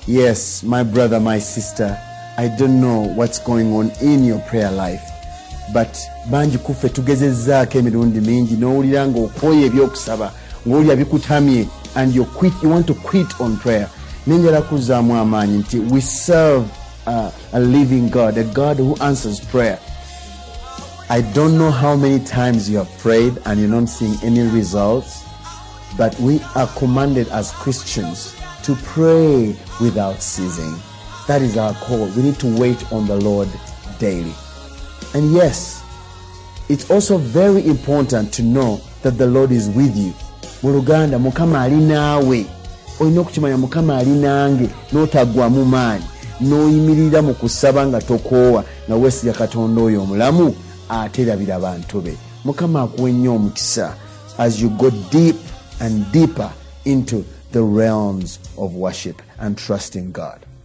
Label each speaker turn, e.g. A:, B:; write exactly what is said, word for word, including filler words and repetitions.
A: Yes, my brother, my sister, I don't know what's going on in your prayer life, but banji kufe tugezezzaako emirundi mingi n'owulira ng'okooye ebyokusaba ng'olya bikutamye and you quit, you want to quit on prayer. Nenjala kuzzaamu amaanyi nti we serve uh, a living God, a God who answers prayer. I don't know how many times you have prayed and you're not seeing any results, but we are commanded as Christians to pray without ceasing. That is our call. We need to wait on the Lord daily. And yes, it's also very important to know that the Lord is with you. Mu Luganda, Mukama ali naawe. Olina okukimanya Mukama ali nange n'otagwamu maanyi n'oyimirira mu kusaba nga tokoowa nga weesiga Katonda oyo omulamu aterabira abantu be. Mukama akuwe nnyo omukisa as you go deep and deeper into the realms of worship and trusting God.